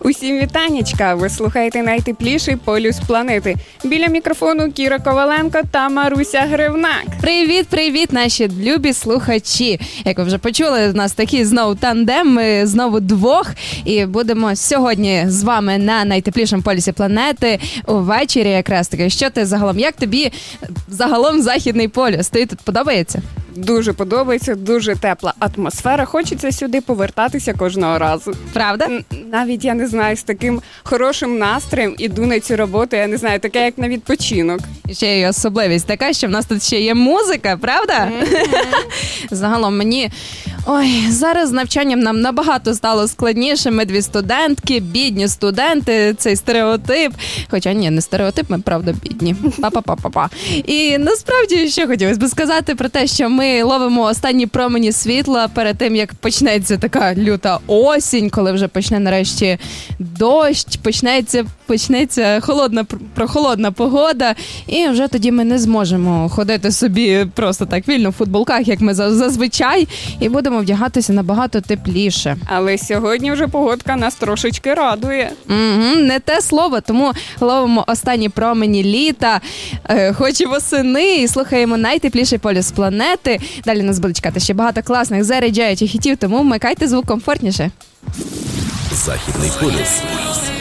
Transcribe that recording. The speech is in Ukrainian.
Усім вітанечка! Ви слухаєте найтепліший полюс планети. Біля мікрофону Кіра Коваленко та Маруся Гривнак. Привіт, наші любі слухачі. Як ви вже почули, у нас такий знову тандем, ми знову двох. І будемо сьогодні з вами на найтеплішому полюсі планети увечері якраз таки. Що ти загалом, як тобі загалом Західний полюс? Тобі тут подобається? Дуже подобається, дуже тепла атмосфера. Хочеться сюди повертатися кожного разу. Правда? Навіть, я не знаю, з таким хорошим настроєм іду на цю роботу, я не знаю, таке як на відпочинок. І ще є особливість така, що в нас тут ще є музика, правда? Загалом мені... зараз з навчанням нам набагато стало складніше. Ми дві студентки, бідні студенти, цей стереотип. Хоча ні, не стереотип, ми правда бідні. Па-па-па-па-па. І насправді, що хотілося б сказати про те, що ми ловимо останні промені світла перед тим, як почнеться така люта осінь, коли вже почне нарешті дощ, почнеться прохолодна погода, і вже тоді ми не зможемо ходити собі просто так вільно в футболках, як ми зазвичай, і будемо вдягатися набагато тепліше. Але сьогодні вже погодка нас трошечки радує. Не те слово, тому ловимо останні промені літа, хоч і восени, і слухаємо найтепліший полюс планети. Далі нас буде чекати ще багато класних заряджаючих хітів, тому вмикайте звук комфортніше. Західний полюс.